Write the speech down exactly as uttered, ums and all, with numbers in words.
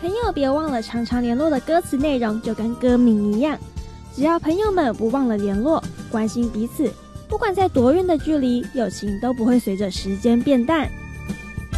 朋友别忘了常常联络的歌词内容就跟歌名一样，只要朋友们不忘了联络，关心彼此，不管在多远的距离，友情都不会随着时间变淡。